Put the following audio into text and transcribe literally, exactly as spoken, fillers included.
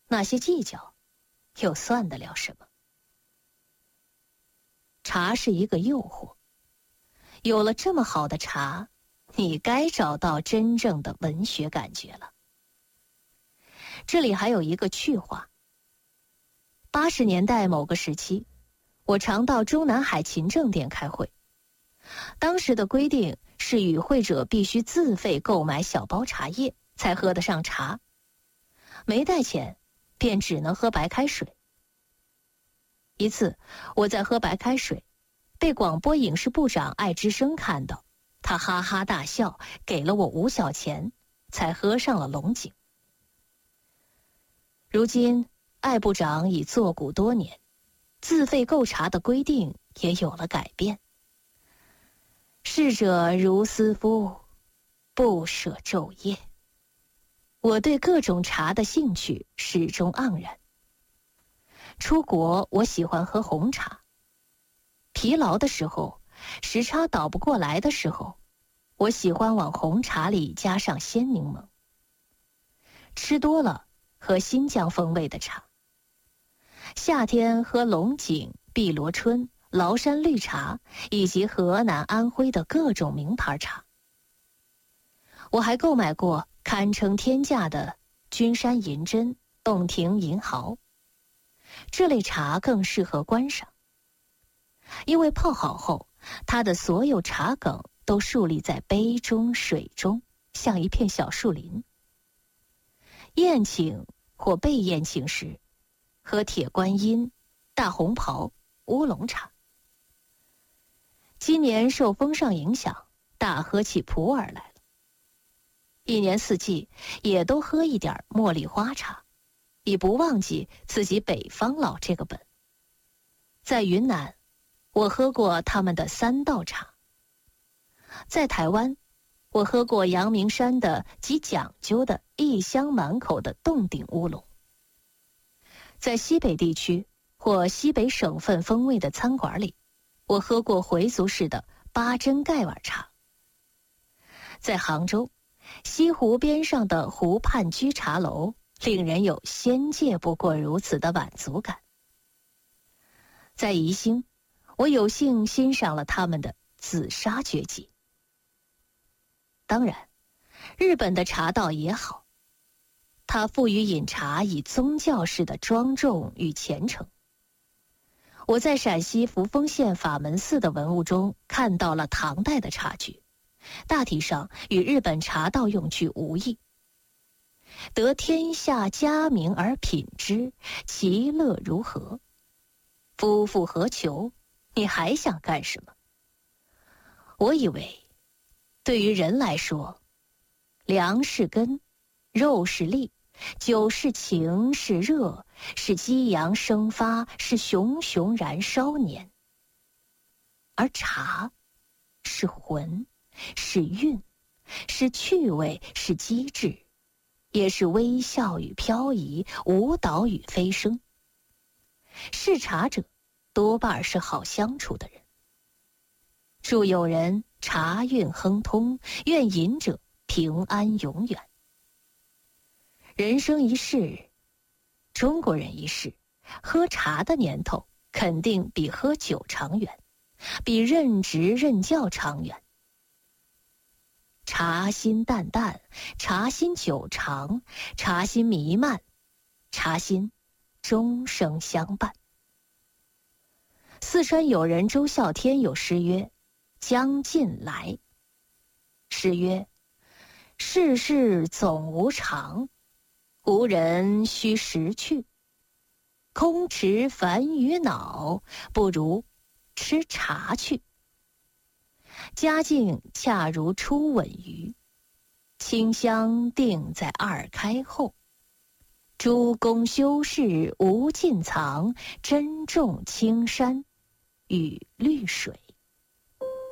那些计较又算得了什么？茶是一个诱惑，有了这么好的茶，你该找到真正的文学感觉了。这里还有一个趣话。八十年代某个时期，我常到中南海勤政店开会。当时的规定是与会者必须自费购买小包茶叶才喝得上茶，没带钱便只能喝白开水。一次我在喝白开水，被广播影视部长艾之声看到，他哈哈大笑，给了我五小钱，才喝上了龙井。如今艾部长已作古多年，自费购茶的规定也有了改变。逝者如斯夫，不舍昼夜。我对各种茶的兴趣始终盎然。出国我喜欢喝红茶，疲劳的时候，时差倒不过来的时候，我喜欢往红茶里加上鲜柠檬。吃多了喝新疆风味的茶，夏天喝龙井、碧螺春、崂山绿茶以及河南、安徽的各种名牌茶。我还购买过堪称天价的君山银针、洞庭银毫，这类茶更适合观赏，因为泡好后，它的所有茶梗都竖立在杯中、水中，像一片小树林。宴请或被宴请时，喝铁观音、大红袍、乌龙茶。今年受风尚影响，大喝起普洱来了。一年四季也都喝一点茉莉花茶，以不忘记自己北方佬这个本。在云南，我喝过他们的三道茶。在台湾，我喝过阳明山的极讲究的一香满口的洞顶乌龙。在西北地区或西北省份风味的餐馆里，我喝过回族式的八珍盖碗茶。在杭州，西湖边上的湖畔居茶楼令人有仙界不过如此的满足感。在宜兴，我有幸欣赏了他们的紫砂绝技。当然，日本的茶道也好，它赋予饮茶以宗教式的庄重与虔诚。我在陕西扶风县法门寺的文物中看到了唐代的茶具，大体上与日本茶道用具无异。得天下佳名而品之，其乐如何？夫复何求？你还想干什么？我以为，对于人来说，粮是根，肉是粒，酒是情，是热，是激扬生发，是熊熊燃烧年。而茶是魂，是韵，是趣味，是机智，也是微笑与飘移，舞蹈与飞升。嗜茶者多半是好相处的人。祝友人茶运亨通，愿饮者平安永远。人生一世，中国人一世，喝茶的年头肯定比喝酒长远，比任职任教长远。茶心淡淡，茶心久长，茶心弥漫，茶心终生相伴。四川友人周孝天有诗曰：将近来。诗曰：世事总无常，无人须识去。空持烦于脑，不如吃茶去。佳境恰如初吻鱼，清香定在二开后。诸公修士无尽藏，珍重青山与绿水。